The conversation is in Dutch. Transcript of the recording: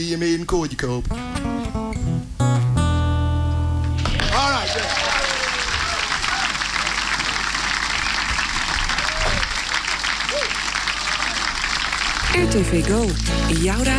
je mee een koordje kopen. Alright, yeah. RTV Go. Jouw radio.